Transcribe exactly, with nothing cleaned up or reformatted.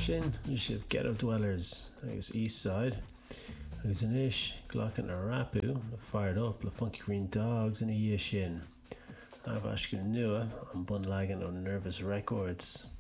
sin you should Ghetto Dwellers agus East Side agus an ish glachan a rapu na fired up le Funky Green Dogs in a year sin I've asked you nua an bun lagan on Nervous Records